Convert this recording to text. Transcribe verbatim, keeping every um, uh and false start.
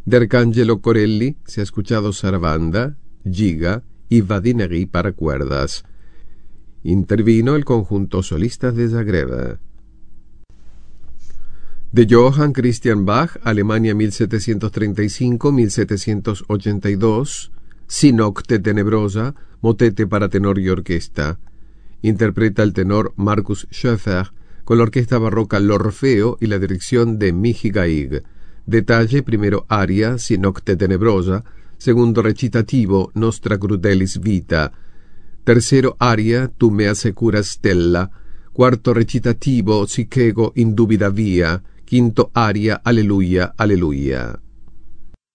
De Arcangelo Corelli se ha escuchado Sarabanda, Giga y Vadinery para cuerdas. Intervino el conjunto Solistas de Zagreb. De Johann Christian Bach, Alemania mil setecientos treinta y cinco a mil setecientos ochenta y dos, Si nocte tenebrosa, motete para tenor y orquesta. Interpreta el tenor Markus Schöffer con la orquesta barroca L'Orfeo y la dirección de Michi Gaig. Detalle: primero aria, Si nocte tenebrosa; segundo recitativo, Nostra crudelis vita; tercero aria, Tu mea secura stella; cuarto recitativo, Si chego in dubida via; quinto aria, Alleluia, Alleluia.